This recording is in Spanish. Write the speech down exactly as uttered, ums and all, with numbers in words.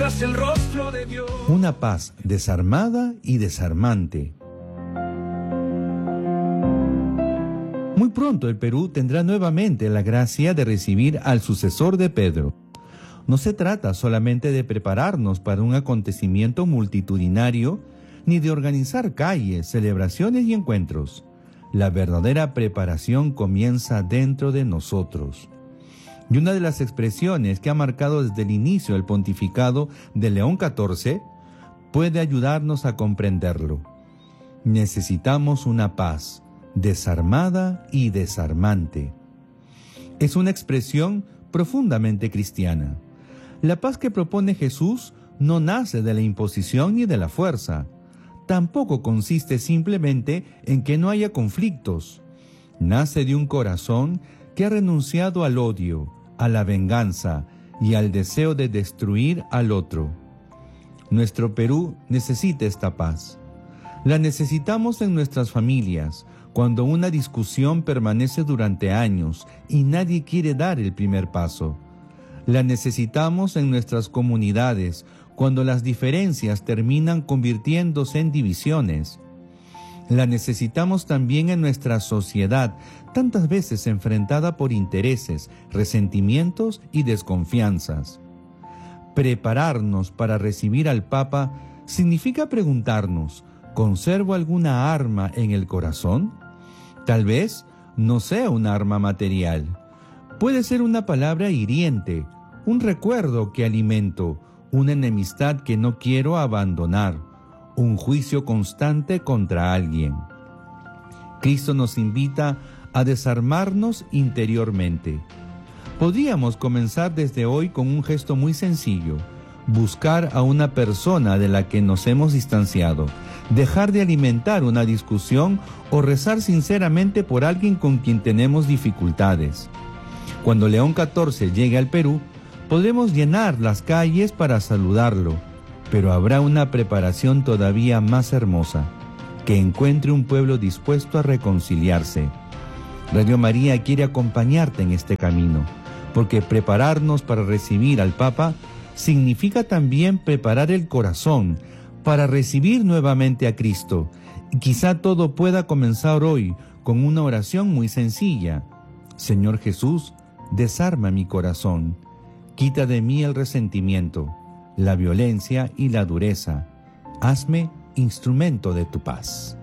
muestras el rostro de Dios. Una paz desarmada y desarmante. Muy pronto el Perú tendrá nuevamente la gracia de recibir al sucesor de Pedro. No se trata solamente de prepararnos para un acontecimiento multitudinario, ni de organizar calles, celebraciones y encuentros. La verdadera preparación comienza dentro de nosotros. Y una de las expresiones que ha marcado desde el inicio el pontificado de León catorce puede ayudarnos a comprenderlo. Necesitamos una paz desarmada y desarmante. Es una expresión profundamente cristiana. La paz que propone Jesús no nace de la imposición ni de la fuerza. Tampoco consiste simplemente en que no haya conflictos. Nace de un corazón que ha renunciado al odio, a la venganza y al deseo de destruir al otro. Nuestro Perú necesita esta paz. La necesitamos en nuestras familias, cuando una discusión permanece durante años y nadie quiere dar el primer paso. La necesitamos en nuestras comunidades, cuando las diferencias terminan convirtiéndose en divisiones. La necesitamos también en nuestra sociedad, tantas veces enfrentada por intereses, resentimientos y desconfianzas. Prepararnos para recibir al Papa significa preguntarnos, ¿conservo alguna arma en el corazón? Tal vez no sea un arma material. Puede ser una palabra hiriente, un recuerdo que alimento, una enemistad que no quiero abandonar, un juicio constante contra alguien. Cristo nos invita a desarmarnos interiormente. Podríamos comenzar desde hoy con un gesto muy sencillo: buscar a una persona de la que nos hemos distanciado, dejar de alimentar una discusión o rezar sinceramente por alguien con quien tenemos dificultades. Cuando León catorce llegue al Perú, podremos llenar las calles para saludarlo, pero habrá una preparación todavía más hermosa: que encuentre un pueblo dispuesto a reconciliarse. Radio María quiere acompañarte en este camino, porque prepararnos para recibir al Papa significa también preparar el corazón para recibir nuevamente a Cristo. Y quizá todo pueda comenzar hoy con una oración muy sencilla: Señor Jesús, desarma mi corazón, quita de mí el resentimiento, la violencia y la dureza. Hazme instrumento de tu paz.